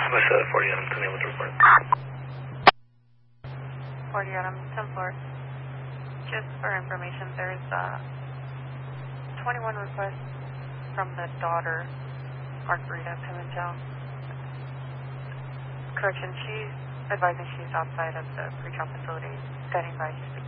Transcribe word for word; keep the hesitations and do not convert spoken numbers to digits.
What's uh, forty Adam, ten with the report. forty Adam, ten floor. Just for information, there's uh, twenty-one requests from the daughter, Margarita Pimentel. Correction, she's advising she's outside of the pretrial facility, standing by to speak